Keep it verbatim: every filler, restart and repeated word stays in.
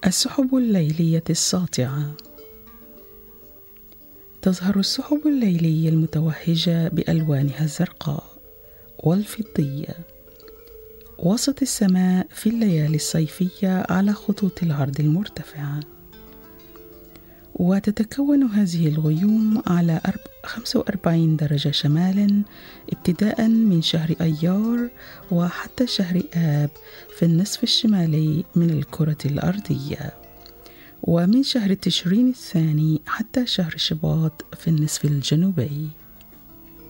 السحب الليلية الساطعة. تظهر السحب الليلية المتوهجة بألوانها الزرقاء والفضية وسط السماء في الليالي الصيفية على خطوط العرض المرتفعة، وتتكون هذه الغيوم على خمسة وأربعين درجة شمالا ابتداء من شهر أيار وحتى شهر آب في النصف الشمالي من الكرة الأرضية، ومن شهر تشرين الثاني حتى شهر شباط في النصف الجنوبي.